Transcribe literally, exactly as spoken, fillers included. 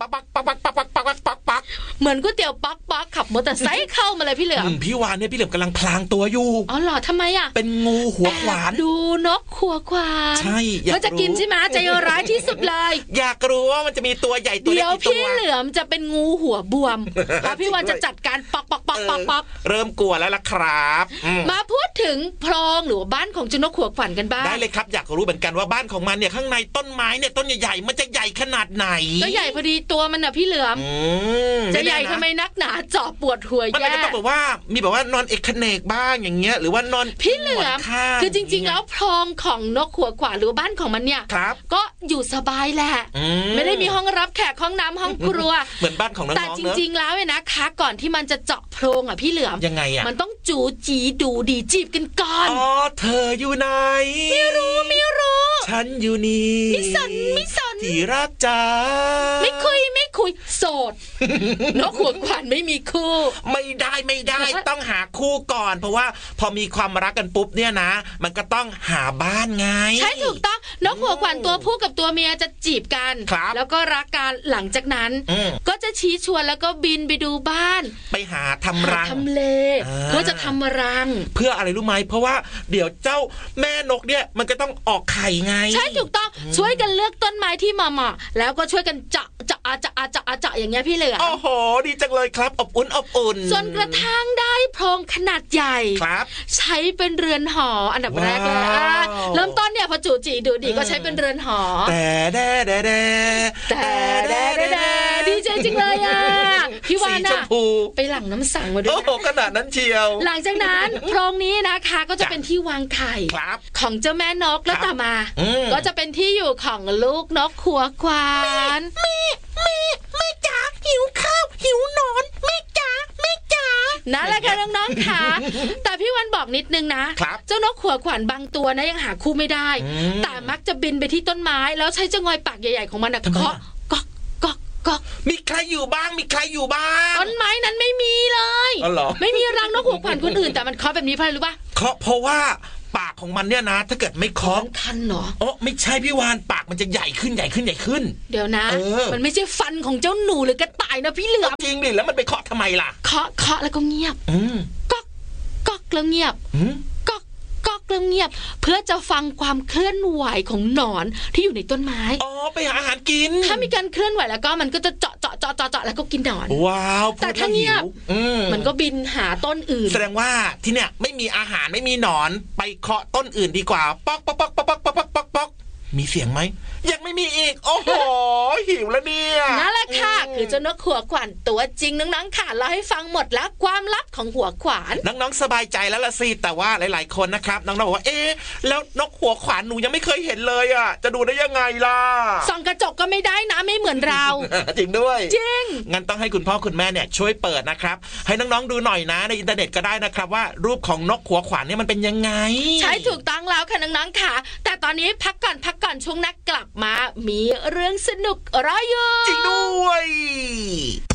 ปักปักปักปักปักปักปักปักปักปักเหมือนก๋วยเตี๋ยวปักปักขับมอเตอร์ไซค์เข้ามาเลยพี่เหลือมพี่วานเนี่ยพี่เหลือมกำลังพลางตัวอยู่อ๋อเหรอทำไมอ่ะเป็นงูหัวขวานดูนกหัวขวานใช่มันจะกินใช่ไหมใจร้ายที่สุดเลยอยากรู้ว่ามันจะมีตัวใหญ่ตัวเล็กกี่ตัวเดี๋ยวพี่เหลือมจะเป็นงูหัวบวมเพราะพี่วานจะจัดการปักปักปักปักปักเริ่มกลัวแล้วล่ะครับมาพูดถึงโพรงหรือบ้านของเจ้านกหัวขวานกันบ้างได้เลยครับอยากรู้เหมือนกันว่าบ้านของมันเนี่ยข้างในต้นไม้เนี่ยต้นใหญ่ๆมันจะใหญ่ขนาดไหนก็ใหญ่พอดีตัวมันน่ะพี่เหลือมจะใหญ่ทำไมนักหนาเจาะปวดหัวแย่มันก็ต้องแบบว่ามีแบบว่านอนเอกเนกบ้างอย่างเงี้ยหรือว่านอนพี่เหลือมคือจริงๆแล้วโพรงของนกหัวขวานหรือบ้านของมันเนี่ยก็อยู่สบายแหละไม่ได้มีห้องรับแขกห้องน้ำห้องครัวเหมือนบ้านของน้องๆแต่จริงๆแล้วเนี่ยนะคะก่อนที่มันจะเจาะโพรงอ่ะพี่เหลือมยังไงอ่ะมันต้องจูจีดูดีจีบกันก่อนอ๋อเธออยู่ไหนไม่รู้ไม่รู้ฉันอยู่นี่ไม่สนไม่สนที่รักจ๋าไม่คุยไม่คุยโสดนกหัวขวานไม่มีคู่ไม่ได้ไม่ได้ต้องหาคู่ก่อนเพราะว่าพอมีความรักกันปุ๊บเนี่ยนะมันก็ต้องหาบ้านไงใช่ถูกต้องนกหัวขวานตัวผู้กับตัวเมียจะจีบกันแล้วก็รักกันหลังจากนั้นก็จะชี้ชวนแล้วก็บินไปดูบ้านไปหาทำรังทำเลเพื่อจะทำรังเพื่ออะไรรู้ไหมเพราะว่าเดี๋ยวเจ้าแม่นกเนี่ยมันก็ต้องออกไข่ไงใช่ถูกต้องช่วยกันเลือกต้นไม้ที่เหมาะๆแล้วก็ช่วยกันเจาะเจาะเจาะเจาะเจาะอย่างเงี้ยพี่เหลือโอ้โหดีจังเลยครับอบอุ่นอบอุ่นจนกระทั่งได้โพรงขนาดใหญ่ครับใช้เป็นเรือนหออันดับแรกเลยเริ่มต้นเนี่ยพอจูจีดูดีก็ใช้เป็นเรือนหอแต่แด่แด่แด่แต่แด่แด่ดีใจจริงเลยอ่ะพี่วานน่ะไปหลั่งน้ำสังมาด้วยโอ้โหขนาดนั้นเชียวหลังจากนั้นโพรงนี้นะคะก็จะเป็นที่วางไข่ของเจ้าแม่นกแล้วต่อมาก็จะเป็นที่อยู่ของลูกนกหัวขวานแม่แม่แม่จ๋าหิวข้าวหิวนอนแม่จ๋าแม่จ๋านั่นแหละค่ะน้องๆค่ะแต่พี่วันบอกนิดนึงนะเจ้านกหัวขวานบางตัวนะยังหาคู่ไม่ได้แต่มักจะบินไปที่ต้นไม้แล้วใช้จงอยปากใหญ่ๆของมันเคาะก๊อกก๊อกก๊อกมีใครอยู่บ้างมีใครอยู่บ้างต้นไม้นั้นไม่มีเลยไม่มีรังนกหัวขวานคนอื่นแต่มันเคาะแบบนี้เพราะอะไรรู้ป่ะเคาะเพราะว่าปากของมันเนี่ยนะถ้าเกิดไม่เคาะคันเหรออ๋อไม่ใช่พี่วานปากมันจะใหญ่ขึ้นใหญ่ขึ้นใหญ่ขึ้นเดี๋ยวนะมันไม่ใช่ฟันของเจ้าหนูหรือกระต่ายนะพี่เหลือมจริงดิแล้วมันไปเคาะทำไมล่ะเคาะเคาะแล้วก็เงียบก๊อกก๊อกแล้วเงียบก๊อกก๊อกแล้วเงียบเพื่อจะฟังความเคลื่อนไหวของหนอนที่อยู่ในต้นไม้อ๋อไปหาอาหารกินถ้ามีการเคลื่อนไหวแล้วก็มันก็จะเจาะเจาะเจาะเจาะแล้วก็กินหนอนว้าวแต่ถ้าเงียบมันก็บินหาต้นอื่นแสดงว่าที่เนี่ยไม่มีอาหารไม่มีหนอนไปเคาะต้นอื่นดีกว่าป๊อกป๊อกป๊อกป๊อกป๊อกป๊อกป๊อกป๊อกมีเสียงไหมยังไม่มีอีกโอ้โหหิวแล้วเนี่ยนั่นแหละค่ะคือเจ้านกหัวขวานตัวจริงน้องๆค่ะเราให้ฟังหมดแล้วความลับของหัวขวานน้องๆสบายใจแล้วละสิแต่ว่าหลายๆคนนะครับน้องๆบอกว่าเอ๊ะแล้วนกหัวขวานหนูยังไม่เคยเห็นเลยอ่ะจะดูได้ยังไงล่ะส่องกระจกก็ไม่ได้นะไม่เหมือนเราจริงด้วยจริงงั้นต้องให้คุณพ่อคุณแม่เนี่ยช่วยเปิดนะครับให้น้องๆดูหน่อยนะในอินเทอร์เน็ตก็ได้นะครับว่ารูปของนกหัวขวานเนี่ยมันเป็นยังไงใช่ถูกต้องแล้วค่ะน้องๆค่ะแต่ตอนนี้พักก่อนพักก่อนช่วงนักกลับมามีเรื่องสนุกรออยู่จริงด้วย